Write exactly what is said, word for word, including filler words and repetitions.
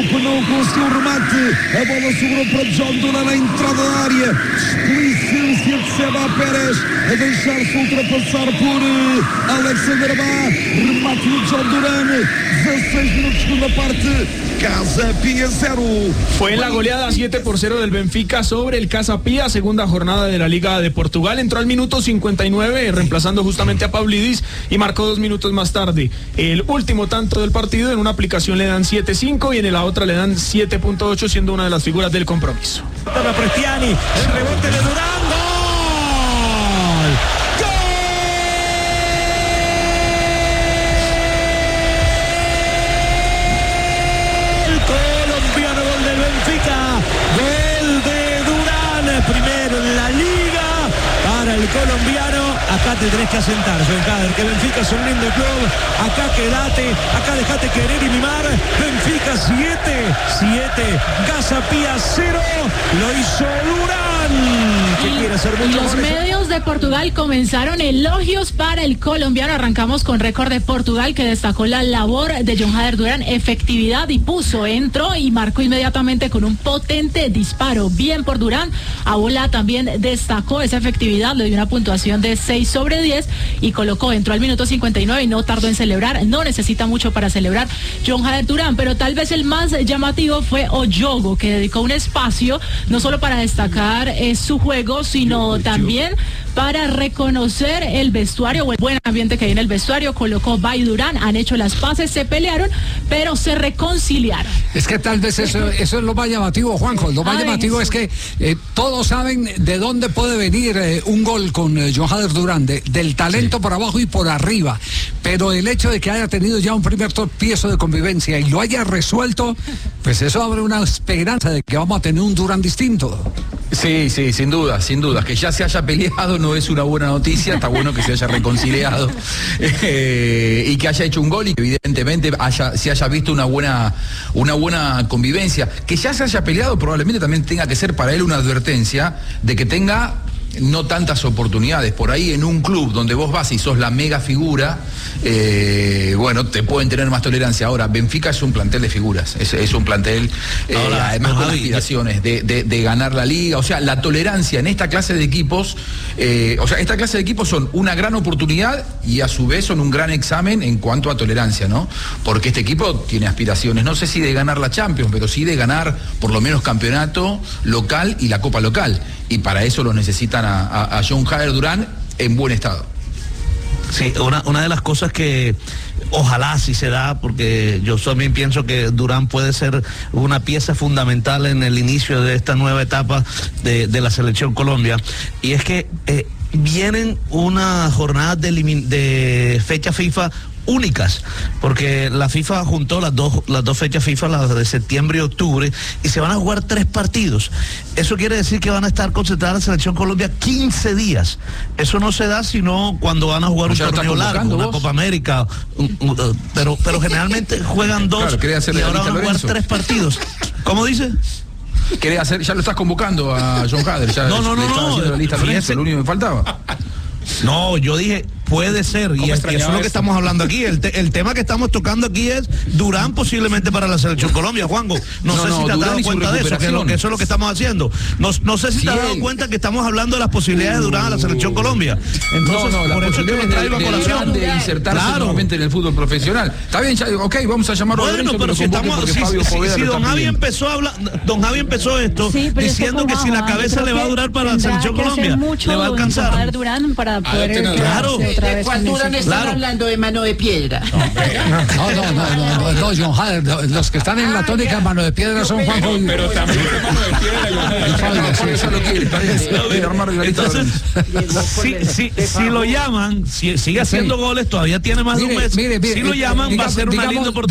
Diop não conseguiu o remate. A bola sobrou para John Duran na entrada da área. Explicência de Seba Pérez a deixar-se ultrapassar por uh, Alexander Bá. Remate de John Duran. dezesseis minutos, segunda parte. Casa Pia cero. Fue en la goleada siete por cero del Benfica sobre el Casa Pia, segunda jornada de la Liga de Portugal. Entró al minuto cincuenta y nueve, reemplazando justamente a Pavlidis, y marcó dos minutos más tarde el último tanto del partido. En una aplicación le dan siete punto cinco y en la otra le dan siete punto ocho, siendo una de las figuras del compromiso. Prestiani, el rebote de Durán, ¡gol! ¡Gol! El colombiano, gol del Benfica, gol de Durán, primero en la Liga para el colombiano. Acá te tenés que asentar, Joencader, que Benfica es un lindo club. Acá quedate, acá dejate querer y mimar. Benfica siete, siete, Casa Pia cero. Lo hizo Durán, que quiere hacer mucho. Los medios de Portugal comenzaron elogios para el colombiano. Arrancamos con Récord de Portugal, que destacó la labor de Joencader Durán, efectividad, y puso, entró y marcó inmediatamente con un potente disparo. Bien por Durán. Abola también destacó esa efectividad, le dio una puntuación de seis sobre diez y colocó, entró al minuto cincuenta y nueve y no tardó en celebrar. No necesita mucho para celebrar Joencader Durán, pero tal vez el más llamativo fue Oyogo, que dedicó un espacio no solo para destacar eh, su juego, sino también para reconocer el vestuario, o el buen ambiente que hay en el vestuario. Colocó Bá y Durán, han hecho las paces, se pelearon, pero se reconciliaron. Es que tal vez eso, eso es lo más llamativo, Juanjo. Lo más Ay, llamativo eso. es que eh, todos saben de dónde puede venir eh, un gol con eh, Joencader Durán, de, del talento sí. por abajo y por arriba. Pero el hecho de que haya tenido ya un primer tropiezo de convivencia y lo haya resuelto, pues eso abre una esperanza de que vamos a tener un Durán distinto. Sí, sí, sin duda, sin duda. Que ya se haya peleado no es una buena noticia, está bueno que se haya reconciliado eh, y que haya hecho un gol y que evidentemente haya, se haya visto una buena, una buena convivencia. Que ya se haya peleado probablemente también tenga que ser para él una advertencia de que tenga no tantas oportunidades. Por ahí en un club donde vos vas y sos la mega figura, eh, bueno, te pueden tener más tolerancia. Ahora, Benfica es un plantel de figuras, es, es un plantel, eh, Ahora, además no, con Javi, aspiraciones de, de, de ganar la liga. O sea, la tolerancia en esta clase de equipos, eh, o sea, esta clase de equipos son una gran oportunidad y a su vez son un gran examen en cuanto a tolerancia, ¿no? Porque este equipo tiene aspiraciones, no sé si de ganar la Champions, pero sí de ganar por lo menos campeonato local y la Copa local. Y para eso lo necesitan a, a, a Joencader Durán en buen estado. Sí, una, una de las cosas que ojalá sí se da, porque yo también pienso que Durán puede ser una pieza fundamental en el inicio de esta nueva etapa de, de la selección Colombia, y es que eh, vienen una jornada de, de fecha FIFA únicas, porque la FIFA juntó las dos, las dos fechas FIFA, las de septiembre y octubre, y se van a jugar tres partidos. Eso quiere decir que van a estar concentradas la selección Colombia quince días. Eso no se da sino cuando van a jugar un torneo largo, una Copa América, un, un, uh, pero, pero generalmente juegan dos, claro, y ahora van a jugar tres partidos. ¿Cómo dice? ¿Querés hacer? Ya lo estás convocando a Joencader. Ya no, no, no, no. La lista Lorenzo, lo único que me faltaba. No, yo dije, puede ser, y, es, y eso es lo que estamos hablando aquí. El, te, el tema que estamos tocando aquí es Durán posiblemente para la selección Colombia, Juanjo. No, no sé no, si te has dado cuenta de eso, que, lo, que eso es lo que estamos haciendo. No, no sé si sí, te has dado cuenta que estamos hablando de las posibilidades de Durán a la selección Colombia. Entonces, no, no, por eso es que lo traigo a colación. De insertarse claro. nuevamente en el fútbol profesional. Está bien, ya, ok, vamos a llamarlo bueno, a Lorenzo, pero si estamos, si, si, si don Javi empezó a hablar, don Javi empezó esto sí, diciendo que si la cabeza le va a durar para la selección Colombia, le va a alcanzar. Durán para poder claro. Juan Durán está claro. hablando de mano de piedra. No, no, no, no, no, no, Joencader, los que están en la tónica de mano de piedra son Juanjo. Pero también de mano de piedra, eso lo quiere. Entonces, si, si, si lo llaman, si sigue haciendo goles, todavía tiene más de un mes. Si lo llaman, va a ser una linda oportunidad.